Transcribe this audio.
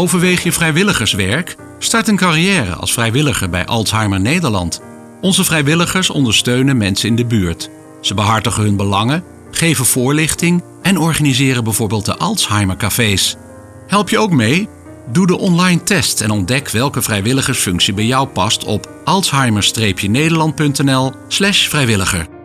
Overweeg je vrijwilligerswerk? Start een carrière als vrijwilliger bij Alzheimer Nederland. Onze vrijwilligers ondersteunen mensen in de buurt. Ze behartigen hun belangen, geven voorlichting en organiseren bijvoorbeeld de Alzheimer-cafés. Help je ook mee? Doe de online test en ontdek welke vrijwilligersfunctie bij jou past op alzheimer-nederland.nl/vrijwilliger.